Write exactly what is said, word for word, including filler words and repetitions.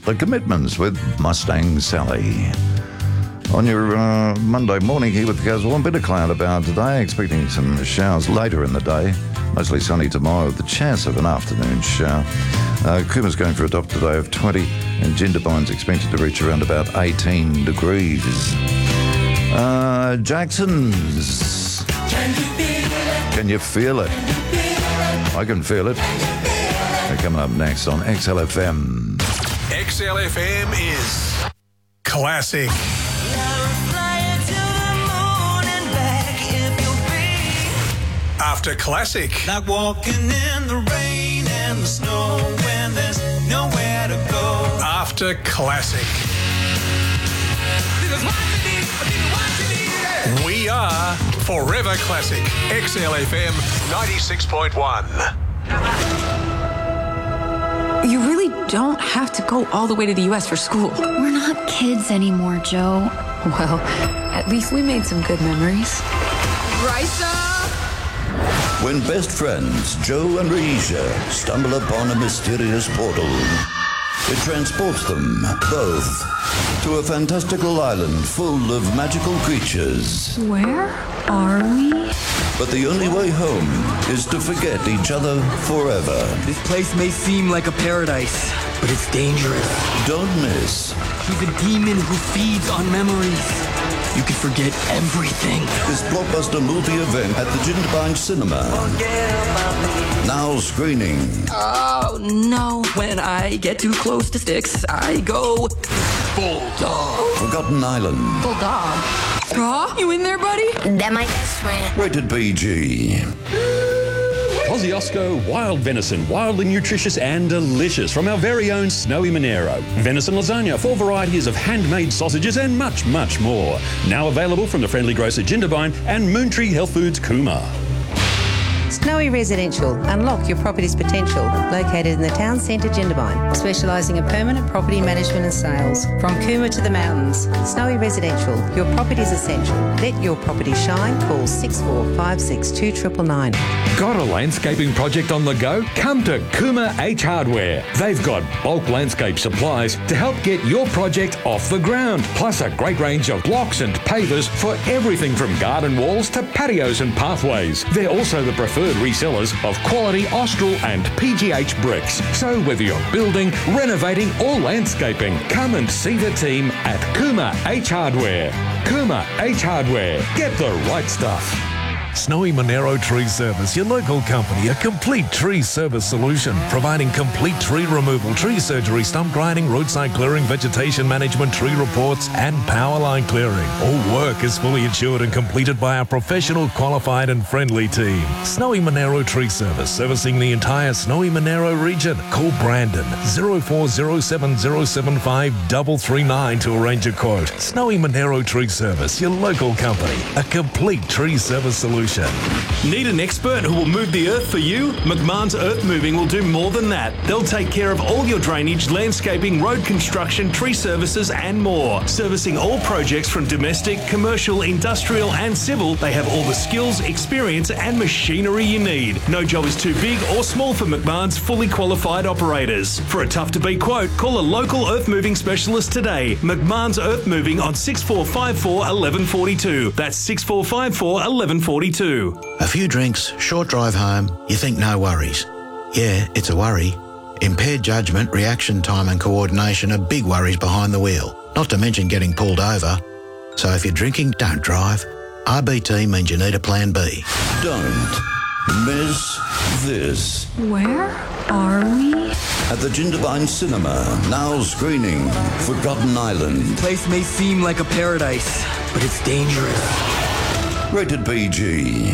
The Commitments with Mustang Sally. On your uh, Monday morning here with the Castle, a bit of cloud about today, expecting some showers later in the day. Mostly sunny tomorrow with the chance of an afternoon shower. Uh, Coomer's going for a top today of twenty and Jindabyne's expected to reach around about eighteen degrees. Uh, Jackson's. Can you feel it? Can you feel it? I can feel it. They're coming up next on X L F M. X L F M is classic. After classic. Like walking in the rain and the snow when there's nowhere to go. After classic. We are Forever Classic. X L F M ninety-six point one. You really don't have to go all the way to the U S for school. We're not kids anymore, Joe. Well, at least we made some good memories. Risa! When best friends Joe and Reisha stumble upon a mysterious portal, it transports them both to a fantastical island full of magical creatures. Where are we? But the only way home is to forget each other forever. This place may seem like a paradise, but it's dangerous. Don't miss. He's a demon who feeds on memories. You could forget everything. This blockbuster movie event at the Jindabyne Cinema. Now screening. Oh, no. When I get too close to sticks, I go Bulldog. Forgotten Island. Bulldog. Raw, you in there, buddy? That my best friend. Rated P G. Kosciuszko wild venison, wildly nutritious and delicious from our very own Snowy Monero. Venison lasagna, four varieties of handmade sausages and much, much more. Now available from the friendly grocer Jindabyne and Moontree Health Foods Cooma. Snowy Residential. Unlock your property's potential. Located in the town centre, Jindabyne. Specialising in permanent property management and sales. From Cooma to the mountains. Snowy Residential. Your property's essential. Let your property shine. Call six four five six two nine nine nine. Got a landscaping project on the go? Come to Cooma H Hardware. They've got bulk landscape supplies to help get your project off the ground. Plus a great range of blocks and pavers for everything from garden walls to patios and pathways. They're also the preferred resellers of quality Austral and P G H bricks. So whether you're building, renovating or landscaping, come and see the team at Cooma H Hardware. Cooma H Hardware. Get the right stuff. Snowy Monero Tree Service, your local company, a complete tree service solution, providing complete tree removal, tree surgery, stump grinding, roadside clearing, vegetation management, tree reports, and power line clearing. All work is fully insured and completed by our professional, qualified, and friendly team. Snowy Monero Tree Service, servicing the entire Snowy Monero region. Call Brandon zero four zero seven zero seven five three three nine to arrange a quote. Snowy Monero Tree Service, your local company, a complete tree service solution. Need an expert who will move the earth for you? McMahon's Earth Moving will do more than that. They'll take care of all your drainage, landscaping, road construction, tree services and more. Servicing all projects from domestic, commercial, industrial and civil, they have all the skills, experience and machinery you need. No job is too big or small for McMahon's fully qualified operators. For a tough to beat quote, call a local earth moving specialist today. McMahon's Earth Moving on six four five four, one one four two. That's six four five four, one one four two. A few drinks, short drive home, you think no worries. Yeah, it's a worry. Impaired judgment, reaction time and coordination are big worries behind the wheel, not to mention getting pulled over. So if you're drinking, don't drive. R B T means you need a plan B. Don't miss this. Where are we? At the Jindabyne Cinema, now screening Forgotten Island. This place may seem like a paradise, but it's dangerous. Rated P G.